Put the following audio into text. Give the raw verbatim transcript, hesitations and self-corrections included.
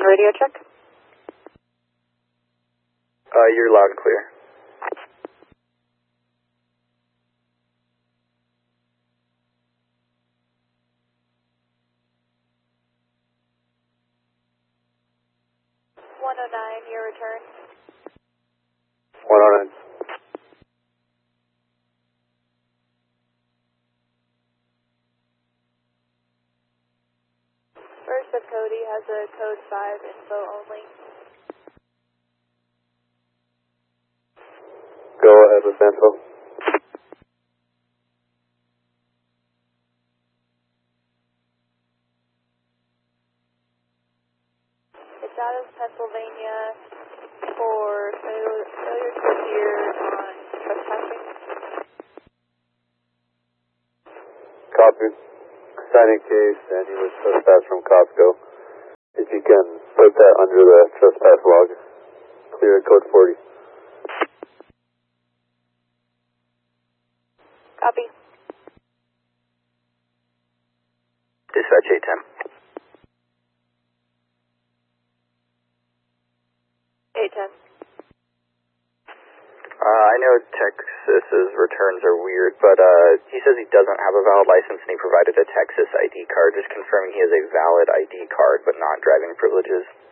radio check. Uh, you're loud and clear. one oh nine, your return. one oh nine. First of Cody has a code five info only. Go ahead with info. It's out of Pennsylvania for failure, failure to appear on trespassing. Copy. Signing case, and he was trespassed from Costco. If you can put that under the trespass log. Clear code forty. Copy. Dispatch eight ten. eight ten. Uh, I know Texas's returns are weird, but uh, he says he doesn't have a valid license and he provided a Texas I D card, just confirming he has a valid I D card but not driving privileges.